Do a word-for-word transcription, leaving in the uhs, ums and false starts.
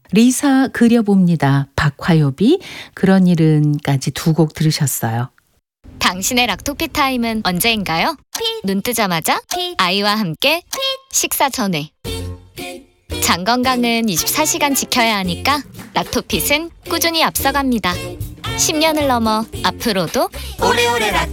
리사 그려봅니다. 박화요비 그런 일은까지 두 곡 들으셨어요. 당신의 락토피 타임은 언제인가요? 눈 뜨자마자 아이와 함께 식사 전에. 장 건강은 이십사 시간 지켜야 하니까 락토핏은 꾸준히 앞서갑니다. 십 년을 넘어 앞으로도 오래오래 락